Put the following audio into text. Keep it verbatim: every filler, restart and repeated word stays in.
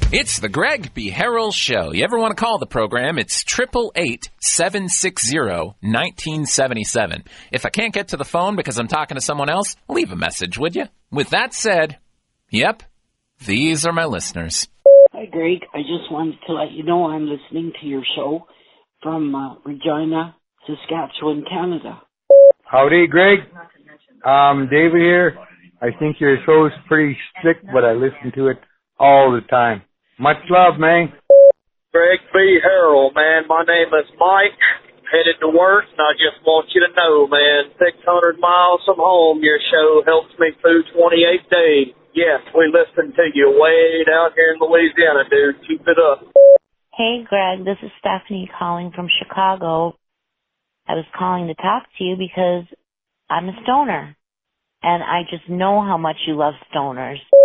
It's the Greg B. Harrell Show. You ever want to call the program, it's eight eight eight, seven six zero, one nine seven seven. If I can't get to the phone because I'm talking to someone else, leave a message, would you? With that said, yep, these are my listeners. Hi, Greg. I just wanted to let you know I'm listening to your show from uh, Regina, Saskatchewan, Canada. Howdy, Greg. Um, David here. I think your show's pretty slick, but I listen to it all the time. Much love, man. Greg B. Harrell, man. My name is Mike. Headed to work, and I just want you to know, man, six hundred miles from home, your show helps me through twenty-eight days. Yes, we listen to you way down here in Louisiana, dude. Keep it up. Hey, Greg, this is Stephanie calling from Chicago. I was calling to talk to you because I'm a stoner, and I just know how much you love stoners.